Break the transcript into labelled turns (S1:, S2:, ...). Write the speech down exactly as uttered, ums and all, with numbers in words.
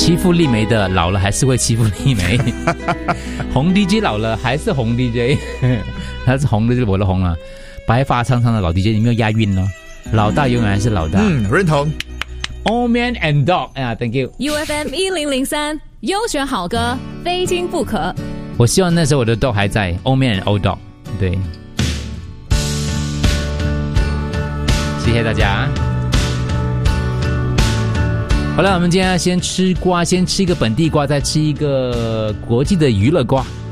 S1: 欺负丽梅的老了还是会欺负丽梅，红 D J 老了还是红 D J， 他是红的就是我的红了，白发苍苍的老 D J， 你没有押韵哦，老大永远还是老大。
S2: 嗯，认同。
S1: Old Man and Dog， 哎呀 ，Thank you。U
S3: F M 一零零三优选好歌，非听不可。
S1: 我希望那时候我的 dog 还在 ，Old Man and Old Dog， 对。谢谢大家。好了，我们今天要先吃瓜，先吃一个本地瓜，再吃一个国际的娱乐瓜。